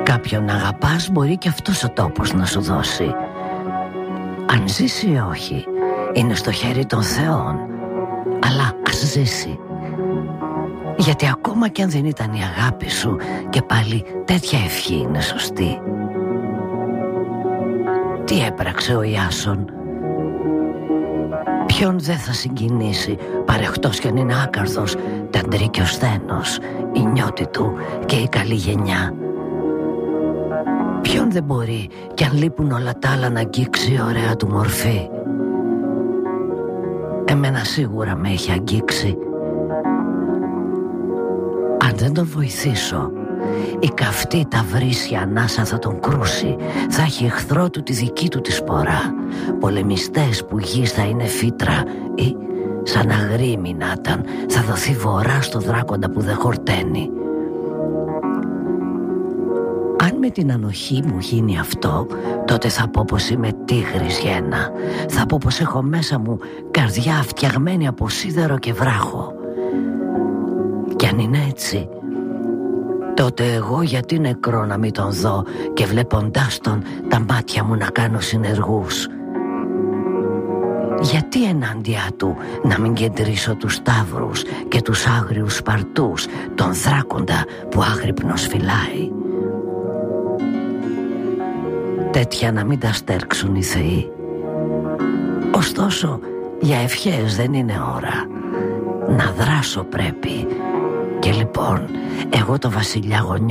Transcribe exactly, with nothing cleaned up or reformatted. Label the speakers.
Speaker 1: Κάποιον αγαπάς, μπορεί και αυτός ο τόπος να σου δώσει. Αν ζήσει ή όχι, είναι στο χέρι των θεών. Αλλά ας ζήσει. Γιατί ακόμα κι αν δεν ήταν η αγάπη σου, και πάλι τέτοια ευχή είναι σωστή. Τι έπραξε ο Ιάσον? Ποιον δεν θα συγκινήσει, παρεχτός κι αν είναι άκαρδος, ταντρή και ο σθένος, η νιώτη του και η καλή γενιά. Ποιον δεν μπορεί κι αν λείπουν όλα τα άλλα να αγγίξει η ωραία του μορφή. Εμένα σίγουρα με έχει αγγίξει. Αν δεν τον βοηθήσω, η καυτή ταυρίσια ανάσα θα τον κρούσει. Θα έχει εχθρό του τη δική του τη σπορά. Πολεμιστές που γης θα είναι φύτρα, ή σαν αγρίμι να ήταν, θα δοθεί βορρά στο δράκοντα που δεν χορταίνει. Αν με την ανοχή μου γίνει αυτό, τότε θα πω πως είμαι τίγρης γένα. Θα πω πως έχω μέσα μου καρδιά φτιαγμένη από σίδερο και βράχο. Κι αν είναι έτσι, τότε εγώ γιατί νεκρό να μην τον δω και βλέποντάς τον τα μάτια μου να κάνω συνεργούς? Γιατί ενάντια του να μην κεντρήσω τους σταύρους και τους άγριους σπαρτούς, τον δράκοντα που άγρυπνος φυλάει? Τέτοια να μην τα στέρξουν οι θεοί. Ωστόσο, για ευχές δεν είναι ώρα. Να δράσω πρέπει. Και λοιπόν, εγώ το βασιλιά γονιό